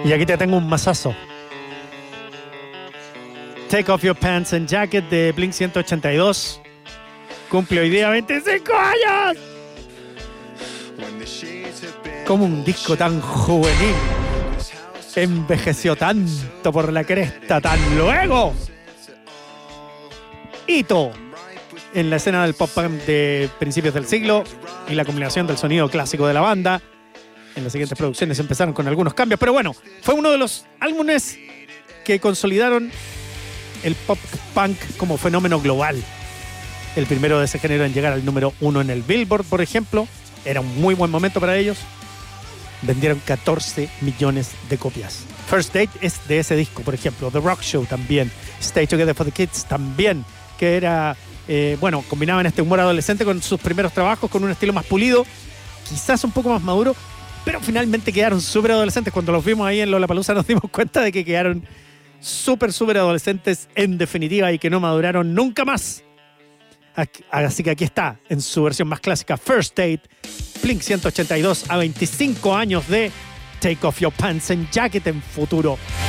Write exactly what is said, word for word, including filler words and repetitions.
Y aquí te tengo un mazazo. Take Off Your Pants and Jacket de Blink ciento ochenta y dos. Cumple hoy día veinticinco años. Como un disco tan juvenil envejeció tanto por la cresta tan luego. Hito en la escena del pop punk de principios del siglo y la combinación del sonido clásico de la banda. En las siguientes producciones empezaron con algunos cambios, pero bueno, fue uno de los álbumes que consolidaron el pop punk como fenómeno global. El primero de ese género en llegar al número uno en el Billboard, por ejemplo. Era un muy buen momento para ellos. Vendieron catorce millones de copias. First Date es de ese disco, por ejemplo. The Rock Show también. Stay Together for the Kids también, que era, eh, bueno, combinaban este humor adolescente con sus primeros trabajos, con un estilo más pulido, quizás un poco más maduro, pero finalmente quedaron súper adolescentes. Cuando los vimos ahí en Lollapalooza nos dimos cuenta de que quedaron súper, súper adolescentes en definitiva y que no maduraron nunca más. Así que aquí está, en su versión más clásica, First Date, Blink ciento ochenta y dos a veinticinco años de Take Off Your Pants and Jacket en futuro.